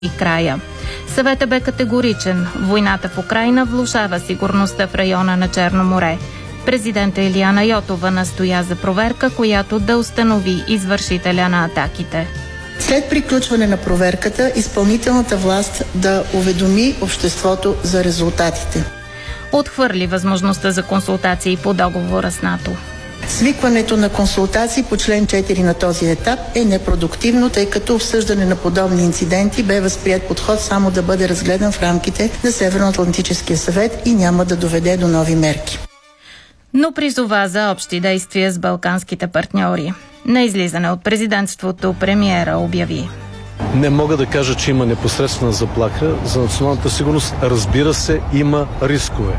и края. Съветът бе категоричен. Войната в Украйна влошава сигурността в района на Черно море. Президента Илияна Йотова настоя за проверка, която да установи извършителя на атаките. След приключване на проверката, изпълнителната власт да уведоми обществото за резултатите. Отхвърли възможността за консултации по договора с НАТО. Свикването на консултации по член 4 на този етап е непродуктивно, тъй като обсъждане на подобни инциденти бе възприет подход само да бъде разгледан в рамките на Северноатлантическия съвет и няма да доведе до нови мерки. Но призова за общи действия с балканските партньори. На излизане от президентството премиера обяви: не мога да кажа, че има непосредствена заплаха за националната сигурност. Разбира се, има рискове.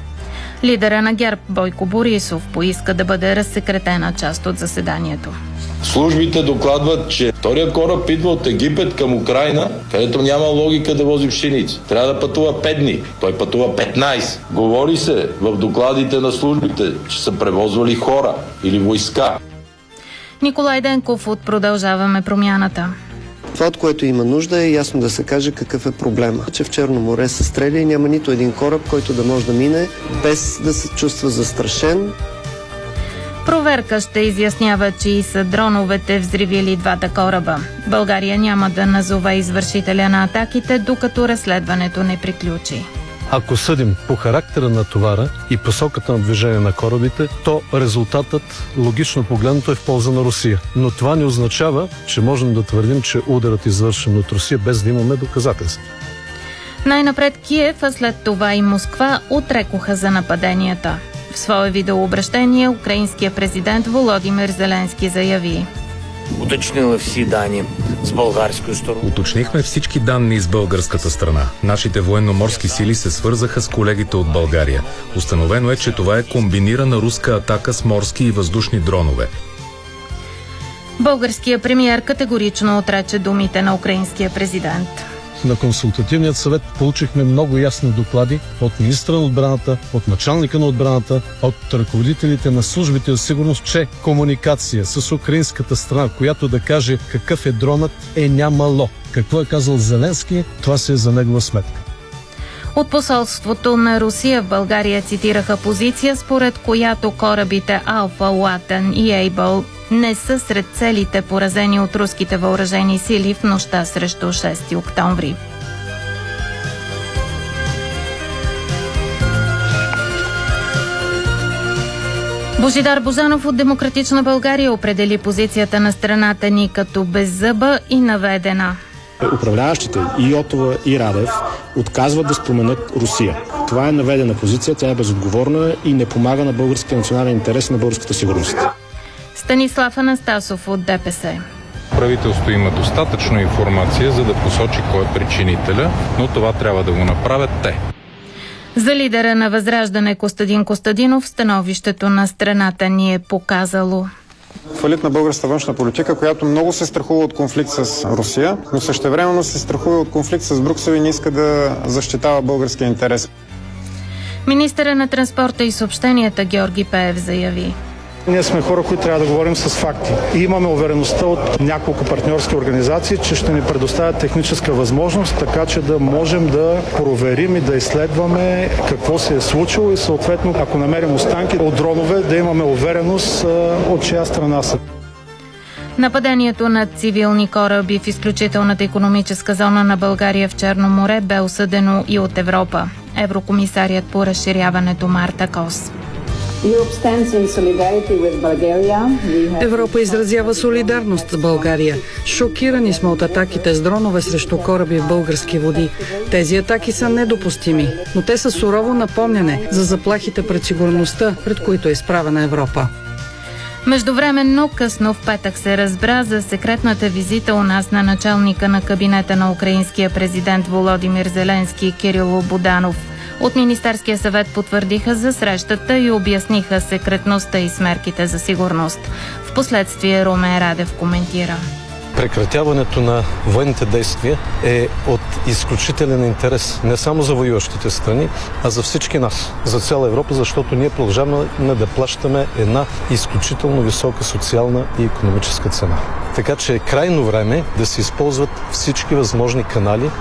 Лидера на ГЕРБ Бойко Борисов поиска да бъде разсекретена част от заседанието. Службите докладват, че втория кораб идва от Египет към Украйна, където няма логика да вози пшеници. Трябва да пътува 5 дни. Той пътува 15. Говори се в докладите на службите, че са превозвали хора или войска. Николай Денков от Продължаваме промяната. Това, от което има нужда, е ясно да се каже какъв е проблема. Че в Черно море се стреля и няма нито един кораб, който да може да мине без да се чувства застрашен. Проверка ще изяснява, чии са дроновете взривили двата кораба. България няма да назове извършителя на атаките, докато разследването не приключи. Ако съдим по характера на товара и посоката на движение на корабите, то резултатът, логично погледнато, е в полза на Русия. Но това не означава, че можем да твърдим, че ударът е извършен от Русия, без да имаме доказателства. Най-напред Киев, а след това и Москва отрекоха за нападенията. В свое видеообращение украинският президент Володимир Зеленски заяви: Уточнила всички данни с българска страна. Уточнихме всички данни с българската страна. Нашите военноморски сили се свързаха с колегите от България. Установено е, че това е комбинирана руска атака с морски и въздушни дронове. Българският премиер категорично отрече думите на украинския президент. На консултативният съвет получихме много ясни доклади от министра на отбраната, от началника на отбраната, от ръководителите на службите за сигурност, че комуникация с украинската страна, която да каже какъв е дронът, е нямало. Какво е казал Зеленски, това се е за негова сметка. От посолството на Русия в България цитираха позиция, според която корабите Алфа, Латън и Ейбъл не са сред целите, поразени от руските въоръжени сили в нощта срещу 6 октомври. Божидар Божанов от Демократична България определи позицията на страната ни като беззъба и наведена. Управляващите и Йотова, и Радев отказват да споменат Русия. Това е наведена позиция, тя е безотговорна и не помага на българския национален интерес и на българската сигурност. Станислав Анастасов от ДПС. Правителството има достатъчно информация, за да посочи кой е причинителя, но това трябва да го направят те. За лидера на Възраждане Костадин Костадинов становището на страната ни е показало: фалит на българската външна политика, която много се страхува от конфликт с Русия, но същевременно се страхува от конфликт с Брюксел и не иска да защитава българския интерес. Министърът на транспорта и съобщенията Георги Пеев заяви: ние сме хора, които трябва да говорим с факти. И имаме увереността от няколко партньорски организации, че ще ни предоставят техническа възможност, така че да можем да проверим и да изследваме какво се е случило и съответно, ако намерим останки от дронове, да имаме увереност от чия страна са. Нападението на цивилни кораби в изключителната икономическа зона на България в Черно море бе осъдено и от Европа. Еврокомисарият по разширяването Марта Кос. Европа изразява солидарност с България. Шокирани сме от атаките с дронове срещу кораби в български води. Тези атаки са недопустими, но те са сурово напомняне за заплахите пред сигурността, пред които е изправена Европа. Междувременно, късно в петък се разбра за секретната визита у нас на началника на кабинета на украинския президент Володимир Зеленски Кирило Буданов. От Министерския съвет потвърдиха за срещата и обясниха секретността и смерките за сигурност. Впоследствие Румен Радев коментира: Прекратяването на военните действия е от изключителен интерес не само за воюващите страни, а за всички нас, за цяла Европа, защото ние продължаваме да плащаме една изключително висока социална и икономическа цена. Така че е крайно време да се използват всички възможни канали